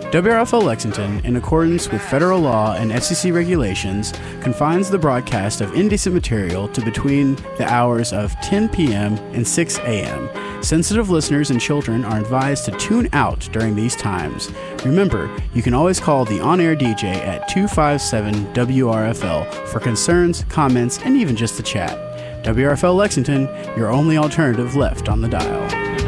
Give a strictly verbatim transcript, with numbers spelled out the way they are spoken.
W R F L Lexington, in accordance with federal law and F C C regulations, confines the broadcast of indecent material to between the hours of ten p.m. and six a.m. Sensitive listeners and children are advised to tune out during these times. Remember, you can always call the on-air D J at two five seven W R F L for concerns, comments, and even just to chat. W R F L Lexington, your only alternative left on the dial.